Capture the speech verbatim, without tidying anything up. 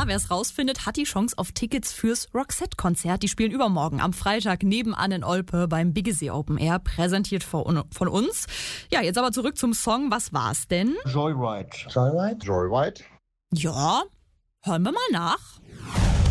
Ja, wer es rausfindet, hat die Chance auf Tickets fürs Roxette-Konzert. Die spielen übermorgen am Freitag nebenan in Olpe beim Biggesee Open Air, präsentiert von uns. Ja, jetzt aber zurück zum Song. Was war's denn? Joyride. Joyride? Joyride. Ja, hören wir mal nach.